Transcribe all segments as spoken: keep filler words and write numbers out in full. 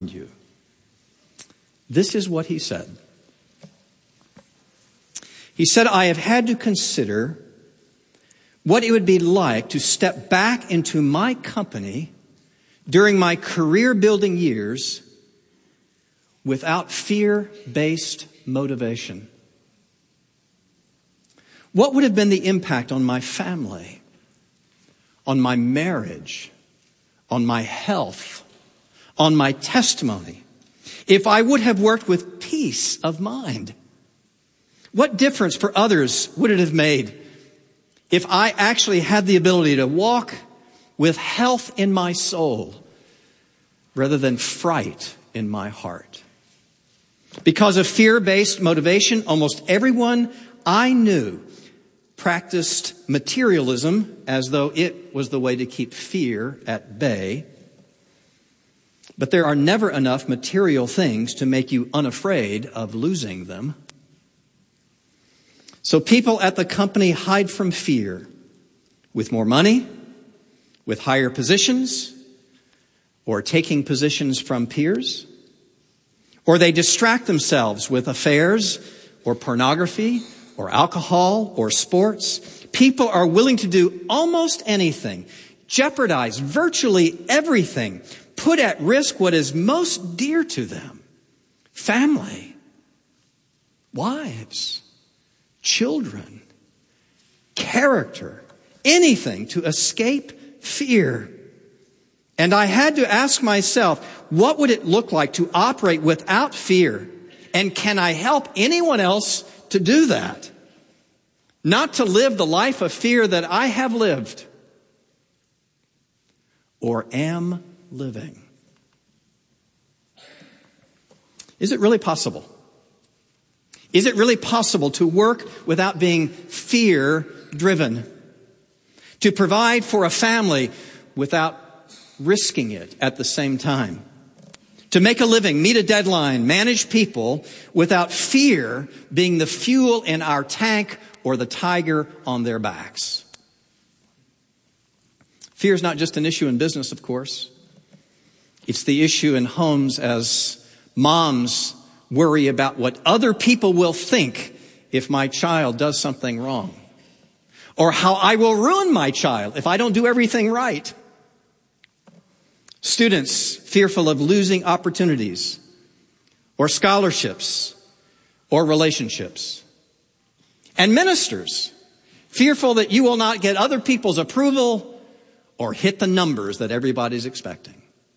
you. This is what he said. He said, I have had to consider what it would be like to step back into my company during my career-building years without fear-based motivation. What would have been the impact on my family, on my marriage, on my health, on my testimony, if I would have worked with peace of mind? What difference for others would it have made if I actually had the ability to walk with health in my soul rather than fright in my heart? Because of fear-based motivation, almost everyone I knew practiced materialism as though it was the way to keep fear at bay. But there are never enough material things to make you unafraid of losing them. So people at the company hide from fear with more money, with higher positions, or taking positions from peers. Or they distract themselves with affairs or pornography or alcohol or sports. People are willing to do almost anything, jeopardize virtually everything, put at risk what is most dear to them: family, wives, children, character, anything to escape fear. And I had to ask myself, what would it look like to operate without fear? And can I help anyone else to do that? Not to live the life of fear that I have lived or am living. Is it really possible? Is it really possible to work without being fear-driven? To provide for a family without risking it at the same time? To make a living, meet a deadline, manage people without fear being the fuel in our tank or the tiger on their backs? Fear is not just an issue in business, of course. It's the issue in homes as moms worry about what other people will think if my child does something wrong, or how I will ruin my child if I don't do everything right. Students fearful of losing opportunities or scholarships or relationships. And ministers fearful that you will not get other people's approval or hit the numbers that everybody's expecting.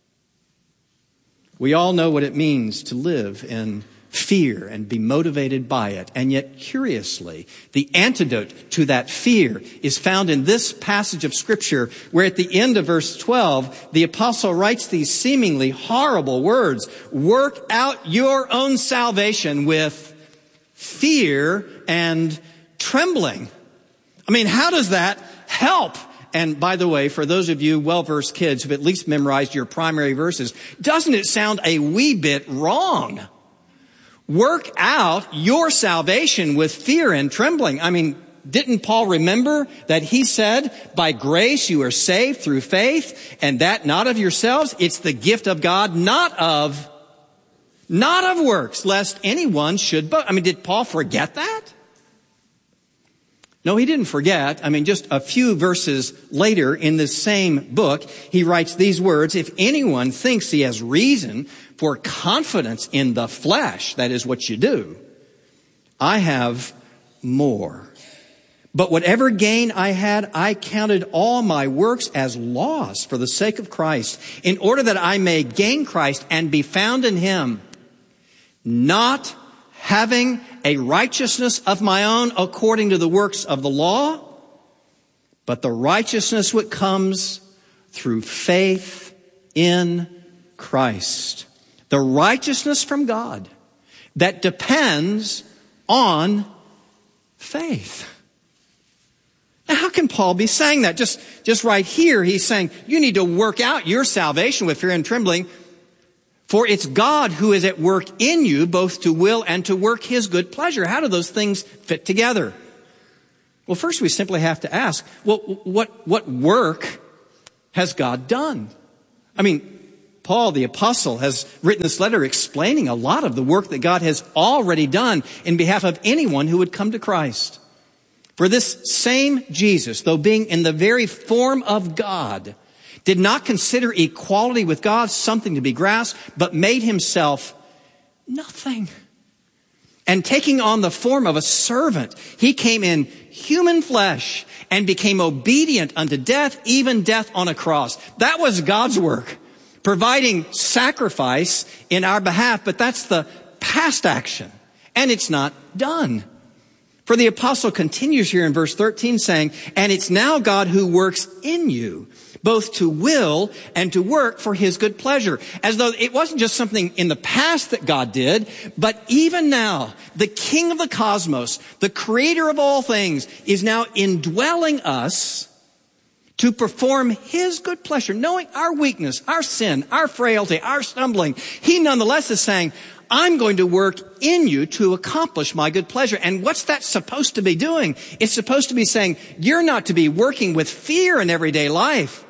We all know what it means to live in fear and be motivated by it. And yet, curiously, the antidote to that fear is found in this passage of Scripture, where at the end of verse twelve, the apostle writes these seemingly horrible words: work out your own salvation with fear and trembling. I mean, how does that help? And by the way, for those of you well-versed kids who've at least memorized your primary verses, doesn't it sound a wee bit wrong? Work out your salvation with fear and trembling. I mean, didn't Paul remember that he said, by grace you are saved through faith, and that not of yourselves? It's the gift of God, not of, not of works, lest anyone should boast. I mean, did Paul forget that? No, he didn't forget. I mean, just a few verses later in this same book, he writes these words: if anyone thinks he has reason for confidence in the flesh, that is what you do, I have more. But whatever gain I had, I counted all my works as loss for the sake of Christ, in order that I may gain Christ and be found in him, not having a righteousness of my own according to the works of the law, but the righteousness which comes through faith in Christ. The righteousness from God that depends on faith. Now, how can Paul be saying that? Just, just right here, he's saying you need to work out your salvation with fear and trembling, for it's God who is at work in you, both to will and to work his good pleasure. How do those things fit together? Well, first we simply have to ask, well, what, what work has God done? I mean, Paul, the apostle, has written this letter explaining a lot of the work that God has already done in behalf of anyone who would come to Christ. For this same Jesus, though being in the very form of God, did not consider equality with God something to be grasped, but made himself nothing. And taking on the form of a servant, he came in human flesh and became obedient unto death, even death on a cross. That was God's work, providing sacrifice in our behalf, but that's the past action, and it's not done. For the apostle continues here in verse thirteen saying, and it's now God who works in you, both to will and to work for his good pleasure. As though it wasn't just something in the past that God did, but even now, the King of the cosmos, the creator of all things, is now indwelling us to perform his good pleasure, knowing our weakness, our sin, our frailty, our stumbling. He nonetheless is saying, I'm going to work in you to accomplish my good pleasure. And what's that supposed to be doing? It's supposed to be saying, you're not to be working with fear in everyday life,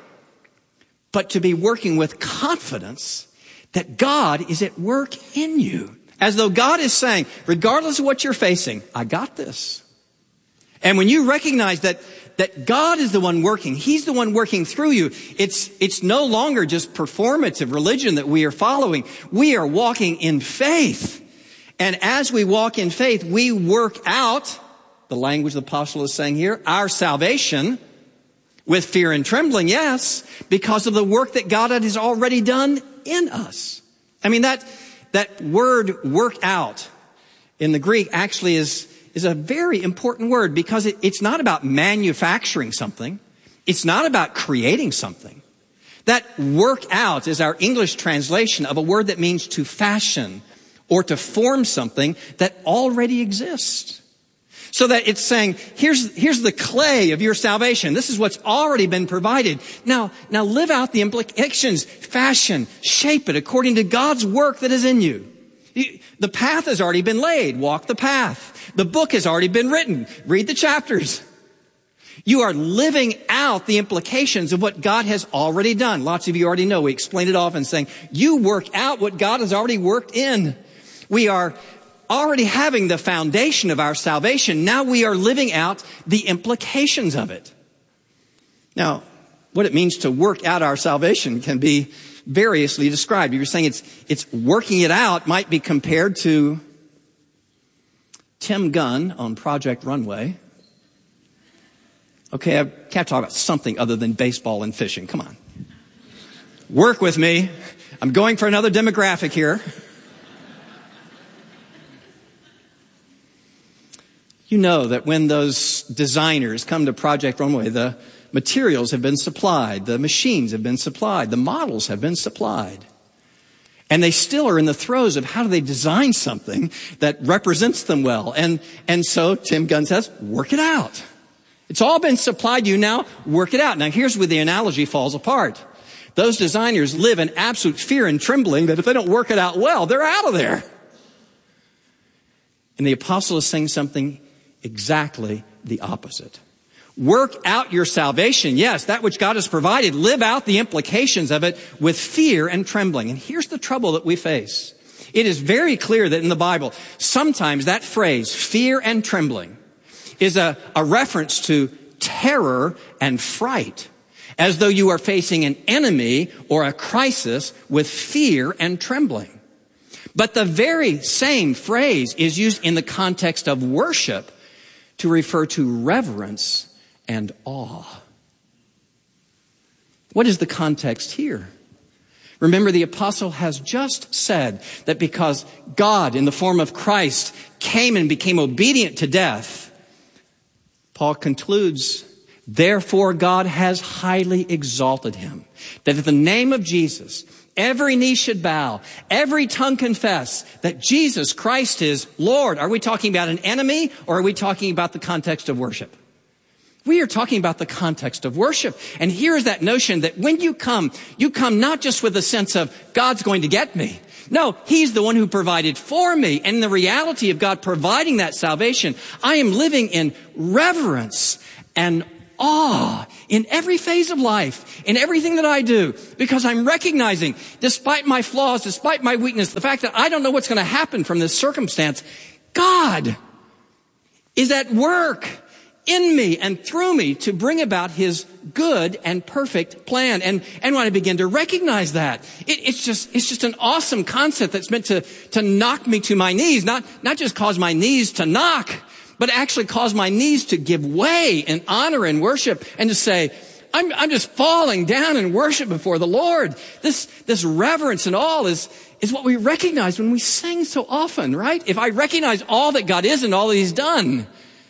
but to be working with confidence that God is at work in you. As though God is saying, regardless of what you're facing, I got this. And when you recognize that that God is the one working, he's the one working through you, it's it's no longer just performative religion that we are following. We are walking in faith. And as we walk in faith, we work out, the language the apostle is saying here, our salvation with fear and trembling, yes, because of the work that God has already done in us. I mean, that that word work out in the Greek actually is is a very important word, because it, it's not about manufacturing something. It's not about creating something. That work out is our English translation of a word that means to fashion or to form something that already exists. So that it's saying, here's, here's the clay of your salvation. This is what's already been provided. Now, now live out the implications, fashion, shape it according to God's work that is in you. The path has already been laid. Walk the path. The book has already been written. Read the chapters. You are living out the implications of what God has already done. Lots of you already know. We explained it often, saying, you work out what God has already worked in. We are already having the foundation of our salvation. Now we are living out the implications of it. Now, what it means to work out our salvation can be variously described. If you're saying it's it's working it out, might be compared to Tim Gunn on Project Runway. Okay, I can't talk about something other than baseball and fishing. Come on. Work with me. I'm going for another demographic here. You know that when those designers come to Project Runway, the materials have been supplied, the machines have been supplied, the models have been supplied. And they still are in the throes of how do they design something that represents them well. And, and so Tim Gunn says, work it out. It's all been supplied to you now, work it out. Now here's where the analogy falls apart. Those designers live in absolute fear and trembling that if they don't work it out well, they're out of there. And the apostle is saying something exactly the opposite. Work out your salvation. Yes, that which God has provided. Live out the implications of it with fear and trembling. And here's the trouble that we face. It is very clear that in the Bible, sometimes that phrase, fear and trembling, is a, a reference to terror and fright, as though you are facing an enemy or a crisis with fear and trembling. But the very same phrase is used in the context of worship to refer to reverence and awe. What is the context here? Remember, the apostle has just said that because God, in the form of Christ, came and became obedient to death, Paul concludes, therefore God has highly exalted him, that at the name of Jesus, every knee should bow, every tongue confess that Jesus Christ is Lord. Are we talking about an enemy, or are we talking about the context of worship? We are talking about the context of worship. And here's that notion that when you come, you come not just with a sense of God's going to get me. No, he's the one who provided for me. And the reality of God providing that salvation, I am living in reverence and awe in every phase of life, in everything that I do, because I'm recognizing, despite my flaws, despite my weakness, the fact that I don't know what's going to happen from this circumstance, God is at work in me and through me to bring about his good and perfect plan. And, and when I begin to recognize that, it, it's just, it's just an awesome concept that's meant to, to knock me to my knees, not, not just cause my knees to knock, but actually cause my knees to give way in honor and worship and to say, I'm, I'm just falling down in worship before the Lord. This, this reverence and all is, is what we recognize when we sing so often, right? If I recognize all that God is and all that he's done,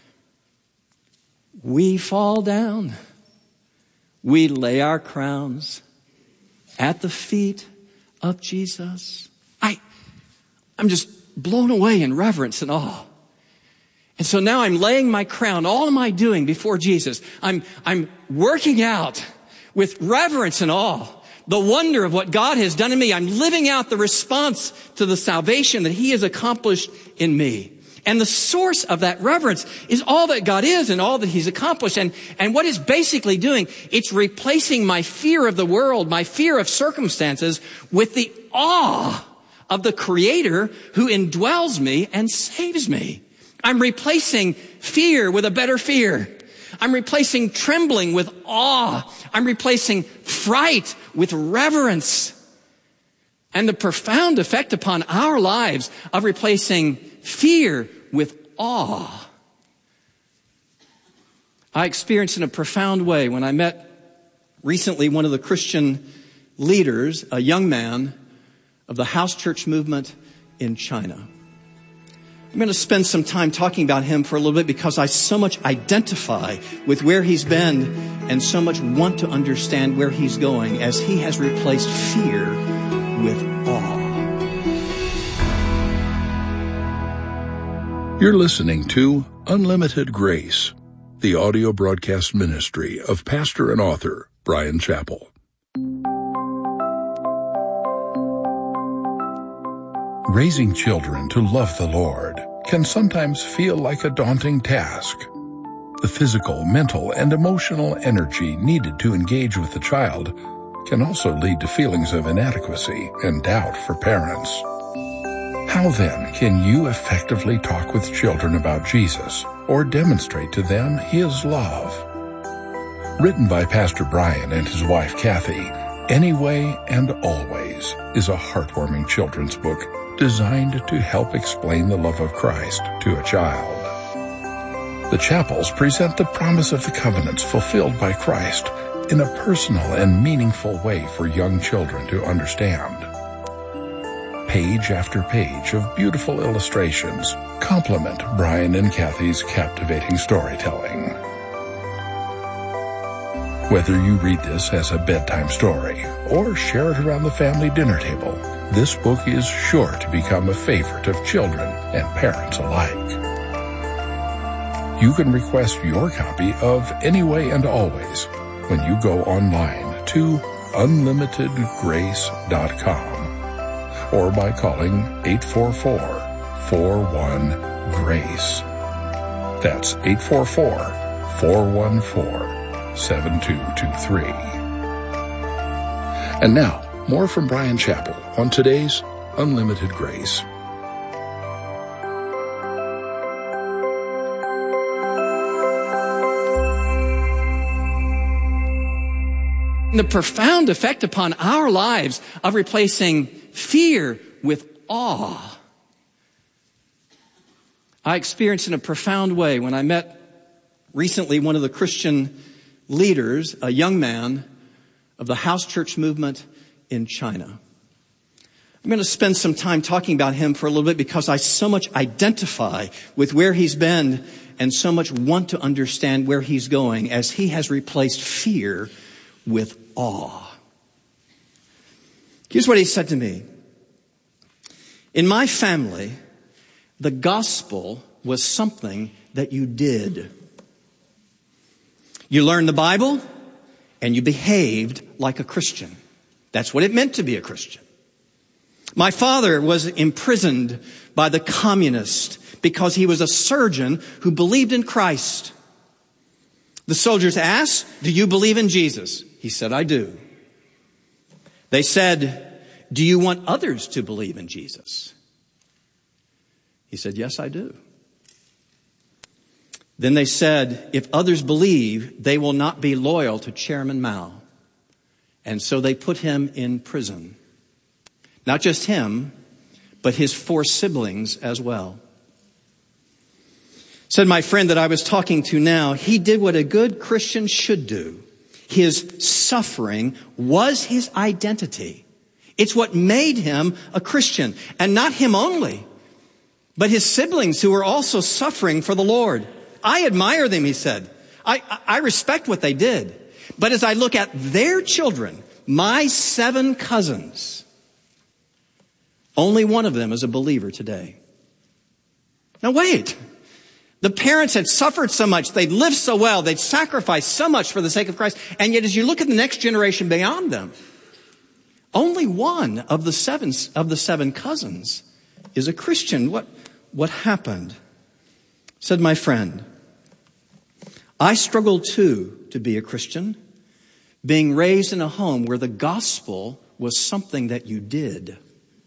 we fall down. We lay our crowns at the feet of Jesus. I, I'm just blown away in reverence and awe. And so now I'm laying my crown, all of my doing before Jesus. I'm, I'm working out with reverence and awe the wonder of what God has done in me. I'm living out the response to the salvation that he has accomplished in me. And the source of that reverence is all that God is and all that he's accomplished. And, and what it's basically doing, it's replacing my fear of the world, my fear of circumstances, with the awe of the Creator who indwells me and saves me. I'm replacing fear with a better fear. I'm replacing trembling with awe. I'm replacing fright with reverence. And the profound effect upon our lives of replacing fear with awe, I experienced in a profound way when I met recently one of the Christian leaders, a young man of the house church movement in China. I'm going to spend some time talking about him for a little bit because I so much identify with where he's been and so much want to understand where he's going as he has replaced fear with awe. You're listening to Unlimited Grace, the audio broadcast ministry of pastor and author Bryan Chapell. Raising children to love the Lord can sometimes feel like a daunting task. The physical, mental, and emotional energy needed to engage with the child can also lead to feelings of inadequacy and doubt for parents. How then can you effectively talk with children about Jesus or demonstrate to them his love? Written by Pastor Bryan and his wife Kathy, Anyway and Always is a heartwarming children's book designed to help explain the love of Christ to a child. The Chapells present the promise of the covenants fulfilled by Christ in a personal and meaningful way for young children to understand. Page after page of beautiful illustrations complement Bryan and Kathy's captivating storytelling. Whether you read this as a bedtime story or share it around the family dinner table, this book is sure to become a favorite of children and parents alike. You can request your copy of Anyway and Always when you go online to unlimited grace dot com or by calling eight four four, four one, GRACE. That's eight four four, four one four, seven two two three. And now, more from Bryan Chapell on today's Unlimited Grace. The profound effect upon our lives of replacing fear with awe, I experienced in a profound way when I met recently one of the Christian leaders, a young man of the house church movement in China. I'm going to spend some time talking about him for a little bit because I so much identify with where he's been and so much want to understand where he's going as he has replaced fear with awe. Here's what he said to me. In my family, the gospel was something that you did. You learned the Bible and you behaved like a Christian. That's what it meant to be a Christian. My father was imprisoned by the communists because he was a surgeon who believed in Christ. The soldiers asked, "Do you believe in Jesus?" He said, "I do." They said, "Do you want others to believe in Jesus?" He said, "Yes, I do." Then they said, "If others believe, they will not be loyal to Chairman Mao." And so they put him in prison. Not just him, but his four siblings as well. Said my friend that I was talking to now, he did what a good Christian should do. His suffering was his identity. It's what made him a Christian. And not him only, but his siblings who were also suffering for the Lord. I admire them, he said. I, I respect what they did. But as I look at their children, my seven cousins, only one of them is a believer today. Now wait. The parents had suffered so much. They'd lived so well. They'd sacrificed so much for the sake of Christ. And yet as you look at the next generation beyond them, only one of the seven, of the seven cousins is a Christian. What, what happened? Said my friend, I struggled too to be a Christian, being raised in a home where the gospel was something that you did.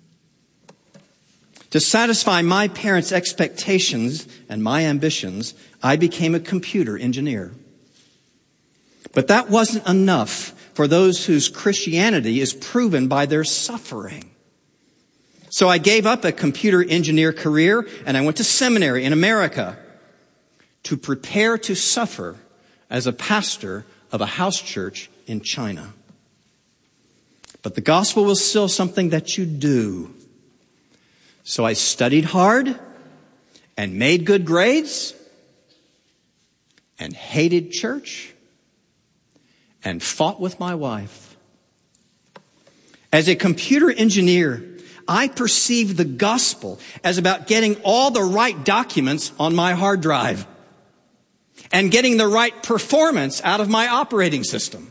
To satisfy my parents' expectations and my ambitions, I became a computer engineer. But that wasn't enough for those whose Christianity is proven by their suffering. So I gave up a computer engineer career and I went to seminary in America to prepare to suffer as a pastor of a house church in China. But the gospel was still something that you do. So I studied hard and made good grades and hated church and fought with my wife. As a computer engineer, I perceived the gospel as about getting all the right documents on my hard drive and getting the right performance out of my operating system.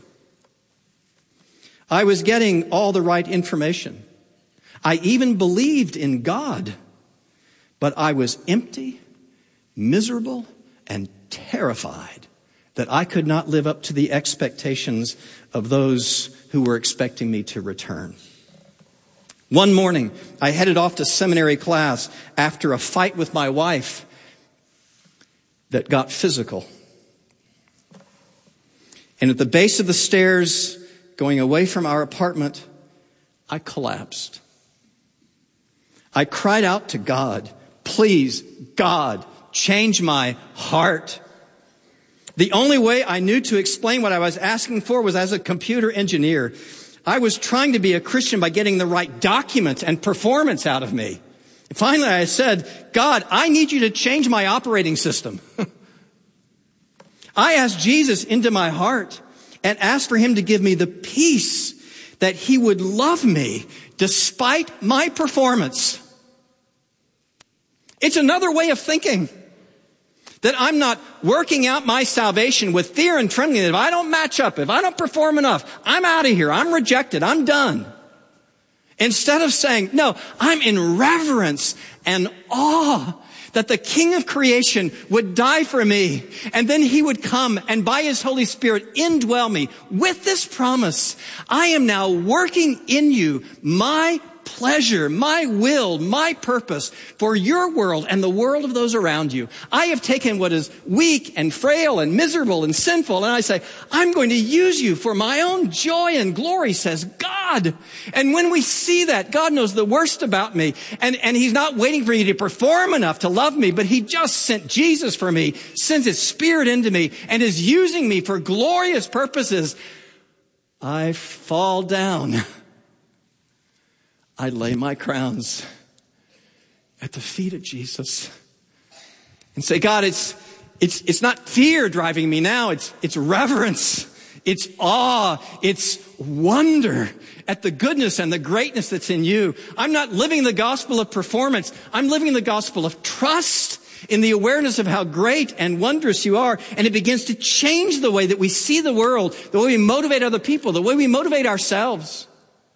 I was getting all the right information. I even believed in God, but I was empty, miserable, and terrified that I could not live up to the expectations of those who were expecting me to return. One morning, I headed off to seminary class after a fight with my wife that got physical. And at the base of the stairs, going away from our apartment, I collapsed. I cried out to God, "Please, God, change my heart." The only way I knew to explain what I was asking for was as a computer engineer. I was trying to be a Christian by getting the right documents and performance out of me. Finally, I said, "God, I need you to change my operating system." I asked Jesus into my heart and asked for him to give me the peace that he would love me despite my performance. It's another way of thinking. That I'm not working out my salvation with fear and trembling. If I don't match up, if I don't perform enough, I'm out of here. I'm rejected. I'm done. Instead of saying, no, I'm in reverence and awe that the King of creation would die for me. And then he would come and by his Holy Spirit indwell me with this promise. I am now working in you my pleasure, my will, my purpose for your world and the world of those around you. I have taken what is weak and frail and miserable and sinful, and I say, I'm going to use you for my own joy and glory, says God. And when we see that, God knows the worst about me, and, and he's not waiting for you to perform enough to love me, but he just sent Jesus for me, sends his Spirit into me, and is using me for glorious purposes. I fall down. I lay my crowns at the feet of Jesus and say, God, it's, it's, it's not fear driving me now. It's, it's reverence. It's awe. It's wonder at the goodness and the greatness that's in you. I'm not living the gospel of performance. I'm living the gospel of trust in the awareness of how great and wondrous you are. And it begins to change the way that we see the world, the way we motivate other people, the way we motivate ourselves.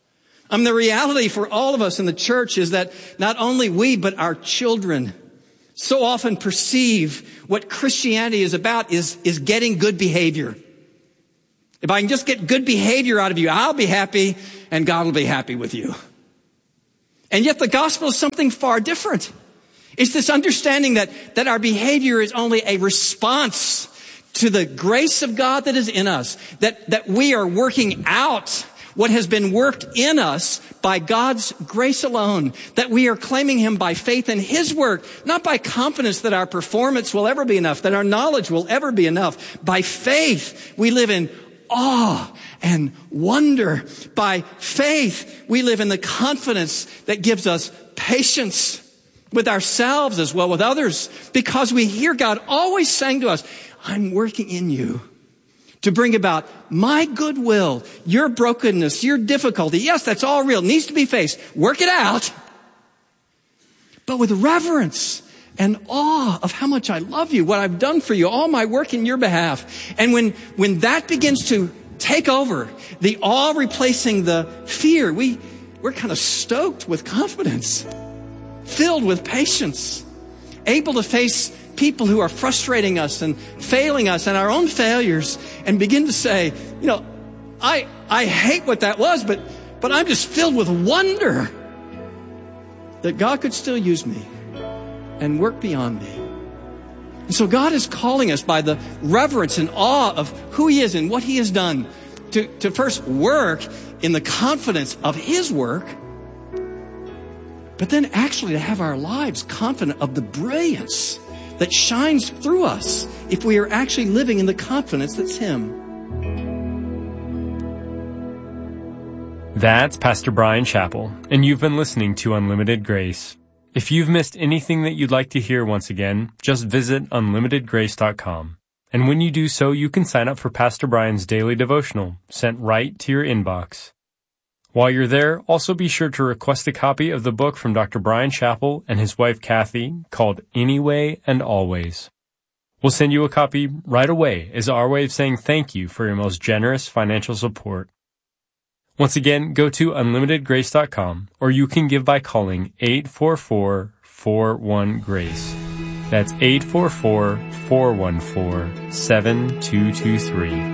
Um, the reality for all of us in the church is that not only we, but our children so often perceive what Christianity is about is, is getting good behavior. If I can just get good behavior out of you, I'll be happy and God will be happy with you. And yet the gospel is something far different. It's this understanding that, that our behavior is only a response to the grace of God that is in us, that, that we are working out what has been worked in us by God's grace alone, that we are claiming him by faith in his work, not by confidence that our performance will ever be enough, that our knowledge will ever be enough. By faith, we live in awe and wonder. By faith, we live in the confidence that gives us patience with ourselves as well with others, because we hear God always saying to us, I'm working in you to bring about my goodwill, your brokenness, your difficulty. Yes, that's all real. It needs to be faced. Work it out. But with reverence and awe of how much I love you, what I've done for you, all my work in your behalf. And when, when that begins to take over, the awe replacing the fear, we, we're kind of stoked with confidence, filled with patience, able to face people who are frustrating us and failing us and our own failures, and begin to say, you know, I I hate what that was, but but I'm just filled with wonder that God could still use me and work beyond me. And so God is calling us by the reverence and awe of who he is and what he has done to, to first work in the confidence of his work, but then actually to have our lives confident of the brilliance that shines through us if we are actually living in the confidence that's him. That's Pastor Bryan Chapell, and you've been listening to Unlimited Grace. If you've missed anything that you'd like to hear once again, just visit unlimited grace dot com. And when you do so, you can sign up for Pastor Bryan's daily devotional, sent right to your inbox. While you're there, also be sure to request a copy of the book from Doctor Bryan Chapell and his wife Kathy called Anyway and Always. We'll send you a copy right away as our way of saying thank you for your most generous financial support. Once again, go to unlimited grace dot com, or you can give by calling eight four four, four one, GRACE. That's eight four four, four one four, seven two two three.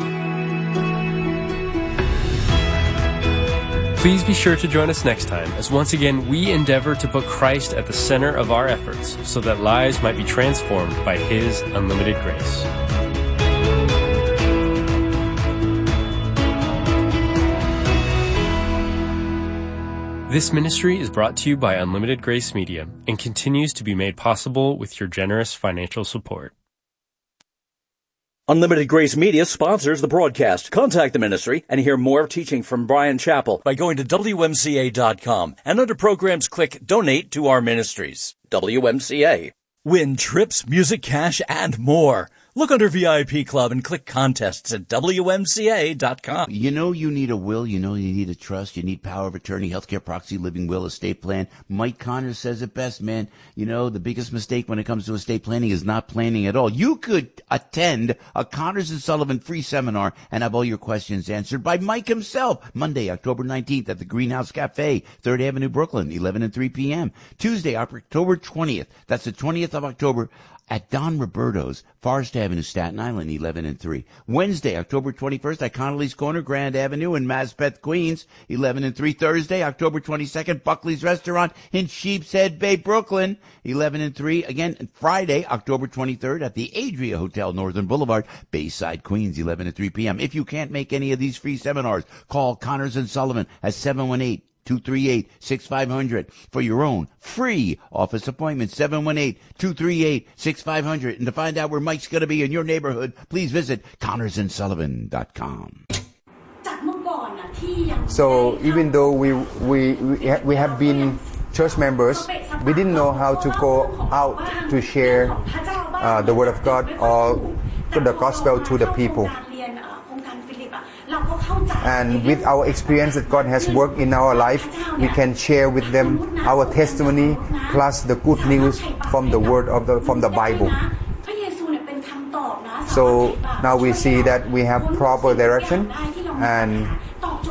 Please be sure to join us next time as once again we endeavor to put Christ at the center of our efforts so that lives might be transformed by his unlimited grace. This ministry is brought to you by Unlimited Grace Media and continues to be made possible with your generous financial support. Unlimited Grace Media sponsors the broadcast. Contact the ministry and hear more teaching from Bryan Chapell by going to W M C A dot com and under programs click Donate to Our Ministries. W M C A. Win trips, music, cash, and more. Look under V I P Club and click Contests at W M C A dot com. You know you need a will, you know you need a trust, you need power of attorney, healthcare proxy, living will, estate plan. Mike Connors says it best, man. You know, the biggest mistake when it comes to estate planning is not planning at all. You could attend a Connors and Sullivan free seminar and have all your questions answered by Mike himself. Monday, October nineteenth at the Greenhouse Cafe, third Avenue, Brooklyn, eleven and three p.m. Tuesday, October twentieth, that's the twentieth of October, at Don Roberto's, Forest Avenue, Staten Island, eleven and three. Wednesday, October twenty-first, at Connolly's Corner, Grand Avenue in Maspeth, Queens, eleven and three. Thursday, October twenty-second, Buckley's Restaurant in Sheepshead Bay, Brooklyn, eleven and three. Again, Friday, October twenty-third, at the Adria Hotel, Northern Boulevard, Bayside, Queens, eleven and three p.m. If you can't make any of these free seminars, call Connors and Sullivan at seven one eight, two three eight, six five zero zero for your own free office appointment, seven one eight, two three eight, six five zero zero. And to find out where Mike's going to be in your neighborhood, please visit Connors and Sullivan dot com. So even though we, we, we have been church members, we didn't know how to go out to share uh, the word of God or the gospel to the people. And with our experience that God has worked in our life, we can share with them our testimony plus the good news from the word of the from the Bible. So now we see that we have proper direction, and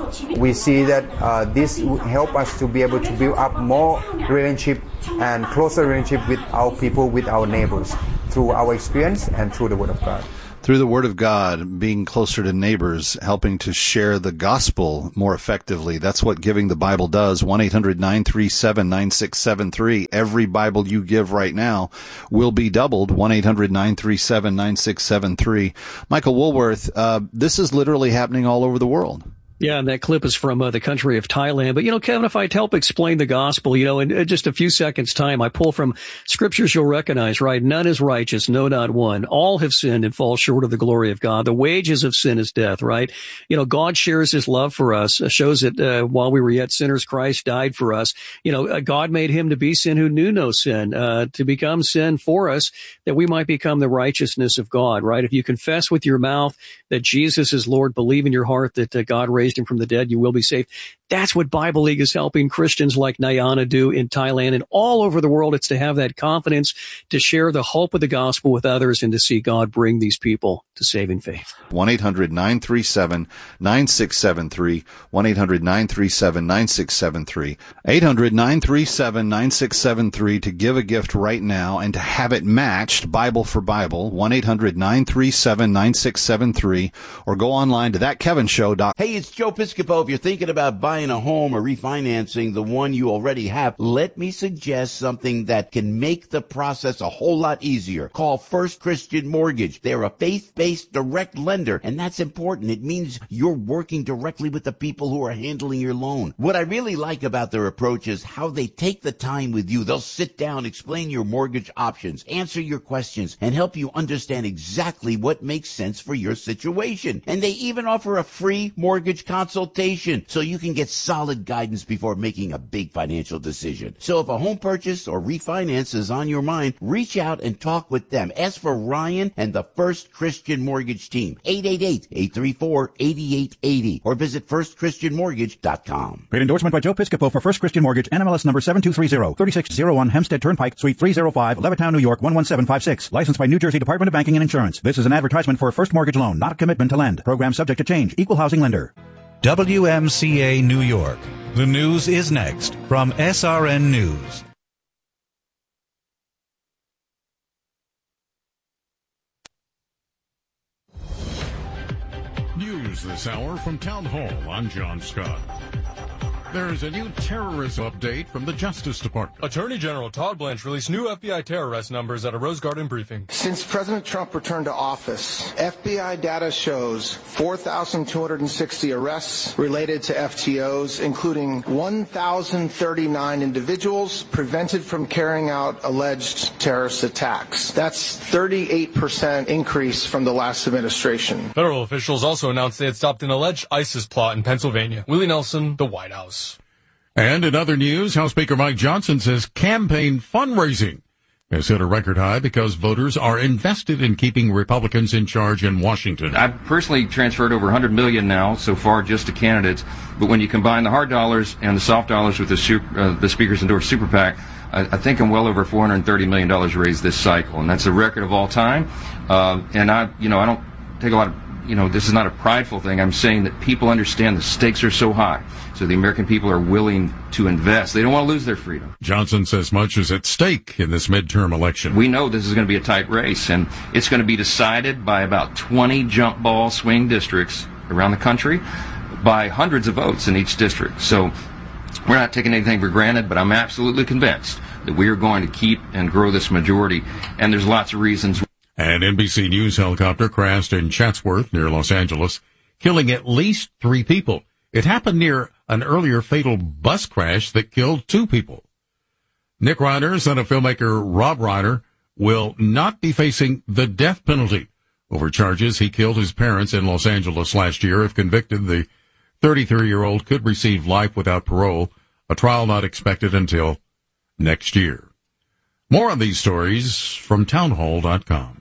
we see that uh, this will help us to be able to build up more relationship and closer relationship with our people, with our neighbors, through our experience and through the Word of God. Through the Word of God, being closer to neighbors, helping to share the gospel more effectively. That's what Giving the Bible does. one eight hundred nine three seven nine six seven three. Every Bible you give right now will be doubled. one eight hundred nine three seven nine six seven three. Michael Woolworth, uh, this is literally happening all over the world. Yeah, and that clip is from uh, the country of Thailand. But, you know, Kevin, if I'd help explain the gospel, you know, in uh, just a few seconds' time, I pull from scriptures you'll recognize, right? None is righteous, no, not one. All have sinned and fall short of the glory of God. The wages of sin is death, right? You know, God shares his love for us, uh, shows that uh, while we were yet sinners, Christ died for us. You know, uh, God made him to be sin who knew no sin, uh, to become sin for us, that we might become the righteousness of God, right? If you confess with your mouth that Jesus is Lord, believe in your heart that uh, God raised him from the dead, you will be saved. That's what Bible League is helping Christians like Nayana do in Thailand and all over the world. It's to have that confidence to share the hope of the gospel with others and to see God bring these people to saving faith. one eight hundred nine three seven nine six seven three. one eight hundred nine three seven nine six seven three. eight hundred nine three seven nine six seven three to give a gift right now and to have it matched Bible for Bible. one eight hundred nine three seven nine six seven three or go online to that kevin show dot com. Hey, it's Joe Piscopo. If you're thinking about buying a home or refinancing the one you already have, let me suggest something that can make the process a whole lot easier. Call First Christian Mortgage. They're a faith-based direct lender, and that's important. It means you're working directly with the people who are handling your loan. What I really like about their approach is how they take the time with you. They'll sit down, explain your mortgage options, answer your questions, and help you understand exactly what makes sense for your situation. And they even offer a free mortgage consultation so you can get solid guidance before making a big financial decision. So if a home purchase or refinance is on your mind, reach out and talk with them. Ask for Ryan and the First Christian Mortgage team. eight eight eight, eight three four, eight eight eight zero or visit first christian mortgage dot com. Paid endorsement by Joe Piscopo for First Christian Mortgage, N M L S number seven two three zero, thirty-six oh one Hempstead Turnpike, Suite three oh five, Levittown, New York one one seven five six. Licensed by New Jersey Department of Banking and Insurance. This is an advertisement for a first mortgage loan, not a commitment to lend. Program subject to change. Equal housing lender. W M C A New York. The news is next from S R N News. News this hour from Town Hall. I'm John Scott. There's a new terrorist update from the Justice Department. Attorney General Todd Blanche released new F B I terror arrest numbers at a Rose Garden briefing. Since President Trump returned to office, F B I data shows four thousand two hundred sixty arrests related to F T Os, including one thousand thirty-nine individuals prevented from carrying out alleged terrorist attacks. That's thirty-eight percent increase from the last administration. Federal officials also announced they had stopped an alleged ISIS plot in Pennsylvania. Willie Nelson, the White House. And in other news, House Speaker Mike Johnson says campaign fundraising has hit a record high because voters are invested in keeping Republicans in charge in Washington. I've personally transferred over one hundred million dollars now so far just to candidates, but when you combine the hard dollars and the soft dollars with the, super, uh, the Speaker's endorsed super PAC, I, I think I'm well over four hundred thirty million dollars raised this cycle, and that's a record of all time. Uh, and I, you know, I don't take a lot of, you know, this is not a prideful thing. I'm saying that people understand the stakes are so high. So the American people are willing to invest. They don't want to lose their freedom. Johnson says much is at stake in this midterm election. We know this is going to be a tight race, and it's going to be decided by about twenty jump ball swing districts around the country by hundreds of votes in each district. So we're not taking anything for granted, but I'm absolutely convinced that we are going to keep and grow this majority, and there's lots of reasons. An N B C News helicopter crashed in Chatsworth near Los Angeles, killing at least three people. It happened near an earlier fatal bus crash that killed two people. Nick Reiner, son of filmmaker Rob Reiner, will not be facing the death penalty over charges he killed his parents in Los Angeles last year. If convicted, the thirty-three-year-old could receive life without parole, a trial not expected until next year. More on these stories from townhall dot com.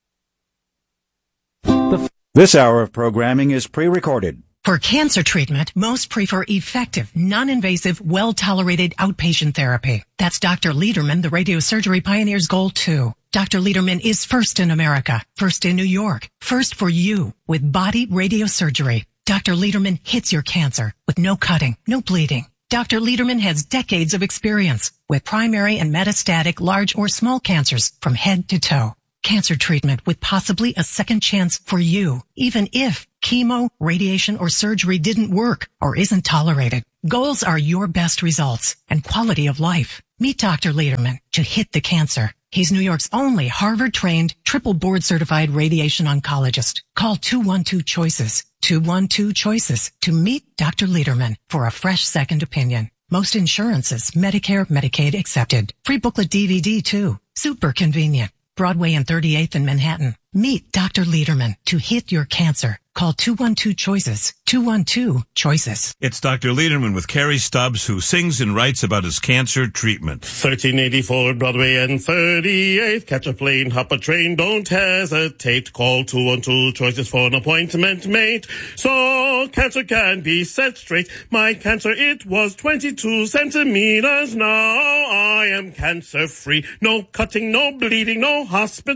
This hour of programming is pre-recorded. For cancer treatment, most prefer effective, non-invasive, well-tolerated outpatient therapy. That's Doctor Lederman, the radiosurgery pioneer's goal, too. Doctor Lederman is first in America, first in New York, first for you with Body Radiosurgery. Doctor Lederman hits your cancer with no cutting, no bleeding. Doctor Lederman has decades of experience with primary and metastatic large or small cancers from head to toe. Cancer treatment with possibly a second chance for you, even if chemo, radiation, or surgery didn't work or isn't tolerated. Goals are your best results and quality of life. Meet Doctor Lederman to hit the cancer. He's New York's only Harvard-trained, triple board-certified radiation oncologist. Call two one two CHOICES, two one two CHOICES to meet Doctor Lederman for a fresh second opinion. Most insurances, Medicare, Medicaid accepted. Free booklet D V D too. Super convenient. Broadway and thirty-eighth in Manhattan. Meet Doctor Lederman to hit your cancer. Call two one two CHOICES, two one two CHOICES. It's Doctor Lederman with Carrie Stubbs, who sings and writes about his cancer treatment. thirteen eighty-four Broadway and thirty-eighth. Catch a plane, hop a train, don't hesitate. Call two one two CHOICES for an appointment made. So cancer can be set straight. My cancer, it was twenty-two centimeters. Now I am cancer free. No cutting, no bleeding, no hospital.